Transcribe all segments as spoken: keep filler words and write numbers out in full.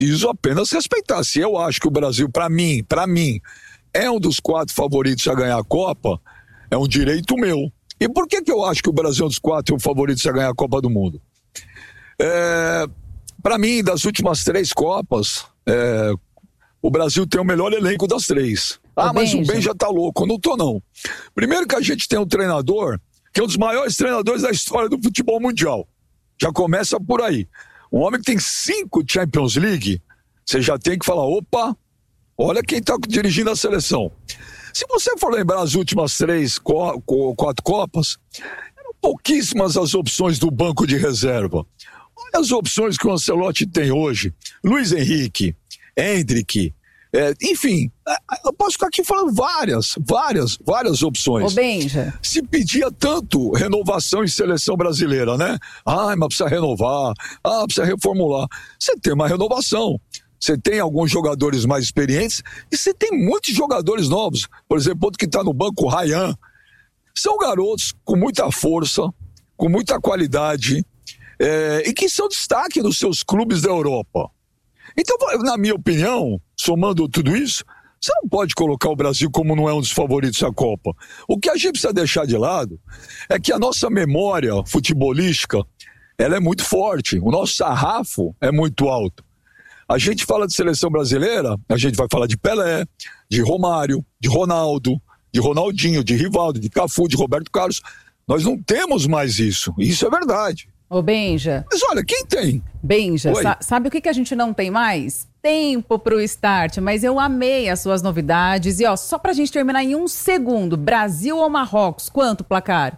preciso apenas respeitar. Se eu acho que o Brasil, para mim, para mim, é um dos quatro favoritos a ganhar a Copa, é um direito meu. E por que que eu acho que o Brasil é um dos quatro favoritos a ganhar a Copa do Mundo? É, para mim, das últimas três Copas, é, o Brasil tem o melhor elenco das três. Ah, mas o Ben já tá louco. Não tô, não. Primeiro que a gente tem um treinador que é um dos maiores treinadores da história do futebol mundial. Já começa por aí. Um homem que tem cinco Champions League, você já tem que falar, opa, olha quem tá dirigindo a seleção. Se você for lembrar as últimas três, co- co- quatro Copas, eram pouquíssimas as opções do banco de reserva. Olha as opções que o Ancelotti tem hoje. Luiz Henrique, Endrick, é, enfim, eu posso ficar aqui falando várias, várias, várias opções. Ô, Benja. Se pedia tanto renovação em seleção brasileira, né? Ah, mas precisa renovar, ah, precisa reformular. Você tem uma renovação. Você tem alguns jogadores mais experientes e você tem muitos jogadores novos. Por exemplo, outro que está no banco, o Ryan. São garotos com muita força, com muita qualidade é, e que são destaque nos seus clubes da Europa. Então, na minha opinião, somando tudo isso, você não pode colocar o Brasil como não é um dos favoritos à Copa. O que a gente precisa deixar de lado é que a nossa memória futebolística, ela é muito forte. O nosso sarrafo é muito alto. A gente fala de seleção brasileira, a gente vai falar de Pelé, de Romário, de Ronaldo, de Ronaldinho, de Rivaldo, de Cafu, de Roberto Carlos. Nós não temos mais isso. Isso é verdade. Ô, Benja. Mas olha, quem tem? Benja, sa- sabe o que, que a gente não tem mais? Tempo pro start, mas eu amei as suas novidades. E ó, só pra gente terminar em um segundo, Brasil ou Marrocos, quanto o placar?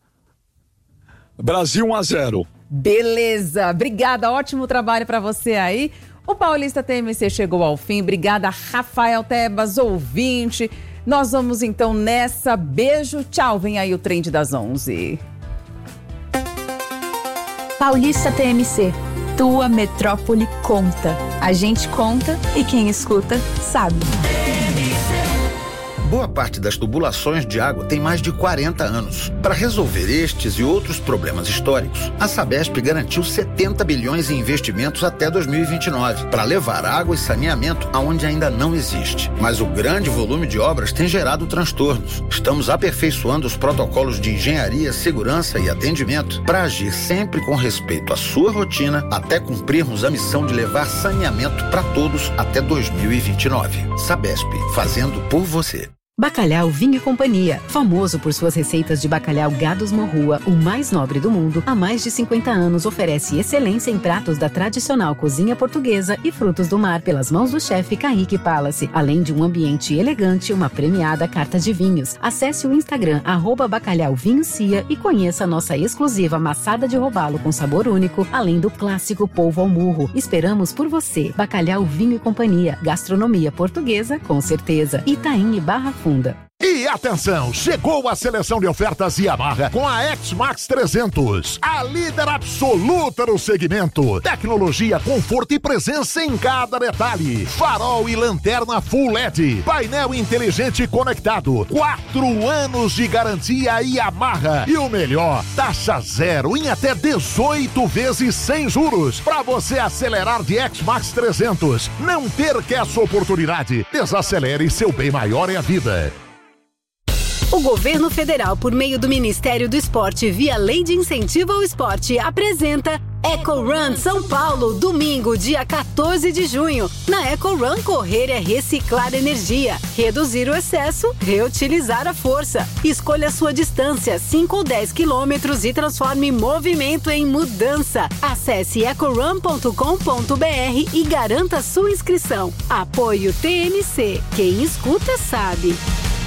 Brasil um a zero. Beleza, obrigada, ótimo trabalho pra você aí. O Paulista T M C chegou ao fim, obrigada Rafael Tebas, ouvinte. Nós vamos então nessa, beijo, tchau, vem aí o Trend das onze. Paulista T M C, tua metrópole conta. A gente conta e quem escuta sabe. Boa parte das tubulações de água tem mais de quarenta anos. Para resolver estes e outros problemas históricos, a Sabesp garantiu setenta bilhões em investimentos até dois mil e vinte e nove, para levar água e saneamento aonde ainda não existe. Mas o grande volume de obras tem gerado transtornos. Estamos aperfeiçoando os protocolos de engenharia, segurança e atendimento para agir sempre com respeito à sua rotina até cumprirmos a missão de levar saneamento para todos até dois mil e vinte e nove. Sabesp, fazendo por você. Bacalhau Vinho e Companhia, famoso por suas receitas de bacalhau Gados Morrua, o mais nobre do mundo, há mais de cinquenta anos oferece excelência em pratos da tradicional cozinha portuguesa e frutos do mar pelas mãos do chefe Kaique Palace, além de um ambiente elegante e uma premiada carta de vinhos. Acesse o Instagram arroba Bacalhau Vinho Cia e conheça a nossa exclusiva maçada de robalo com sabor único, além do clássico polvo ao murro. Esperamos por você. Bacalhau Vinho e Companhia, gastronomia portuguesa com certeza. Itaim e Barra Funda. E atenção, chegou a seleção de ofertas Yamaha com a X-Max trezentos, a líder absoluta no segmento. Tecnologia, conforto e presença em cada detalhe. Farol e lanterna Full L E D, painel inteligente conectado, quatro anos de garantia Yamaha. E o melhor, taxa zero em até dezoito vezes sem juros, para você acelerar de X-Max trezentos. Não perca essa oportunidade. Desacelere, seu bem maior é a vida. O governo federal, por meio do Ministério do Esporte, via Lei de Incentivo ao Esporte, apresenta Eco Run São Paulo, domingo, dia quatorze de junho. Na Eco Run, correr é reciclar energia, reduzir o excesso, reutilizar a força. Escolha sua distância, cinco ou dez quilômetros, e transforme movimento em mudança. Acesse eco run ponto com ponto b r e garanta sua inscrição. Apoio T M C. Quem escuta sabe.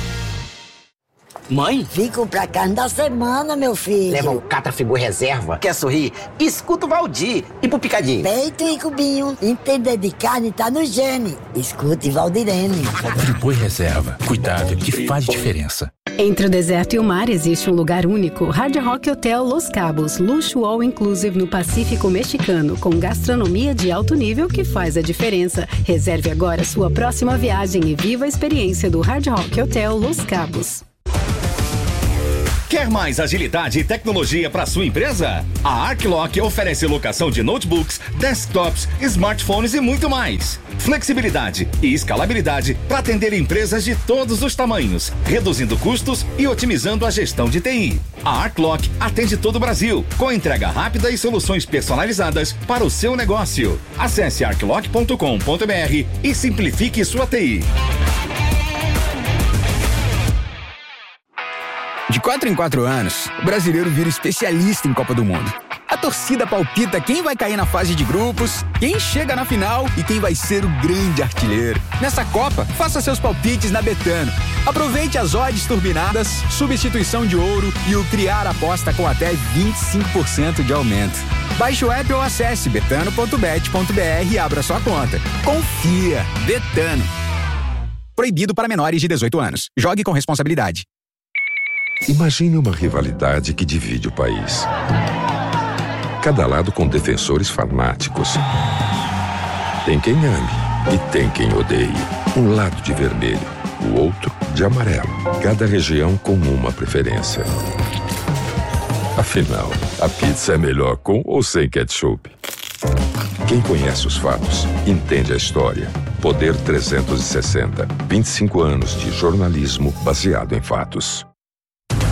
Mãe? Vim comprar carne da semana, meu filho. Leva o Catrafigu Reserva. Quer sorrir? Escuta o Valdir. E pro Picadinho? Peito e cubinho. Entender de carne tá no gene. Escute Valdirene. Friboi Reserva. Cuidado que faz diferença. Entre o deserto e o mar existe um lugar único. Hard Rock Hotel Los Cabos. Luxo all inclusive no Pacífico Mexicano. Com gastronomia de alto nível que faz a diferença. Reserve agora sua próxima viagem e viva a experiência do Hard Rock Hotel Los Cabos. Quer mais agilidade e tecnologia para sua empresa? A Arclock oferece locação de notebooks, desktops, smartphones e muito mais. Flexibilidade e escalabilidade para atender empresas de todos os tamanhos, reduzindo custos e otimizando a gestão de T I. A Arclock atende todo o Brasil, com entrega rápida e soluções personalizadas para o seu negócio. Acesse arclock ponto com ponto br e simplifique sua T I. De quatro em quatro anos, o brasileiro vira especialista em Copa do Mundo. A torcida palpita quem vai cair na fase de grupos, quem chega na final e quem vai ser o grande artilheiro. Nessa Copa, faça seus palpites na Betano. Aproveite as odds turbinadas, substituição de ouro e o criar aposta com até vinte e cinco por cento de aumento. Baixe o app ou acesse betano ponto bet ponto br e abra sua conta. Confia! Betano. Proibido para menores de dezoito anos. Jogue com responsabilidade. Imagine uma rivalidade que divide o país. Cada lado com defensores fanáticos. Tem quem ame e tem quem odeie. Um lado de vermelho, o outro de amarelo. Cada região com uma preferência. Afinal, a pizza é melhor com ou sem ketchup? Quem conhece os fatos, entende a história. Poder trezentos e sessenta. vinte e cinco anos de jornalismo baseado em fatos.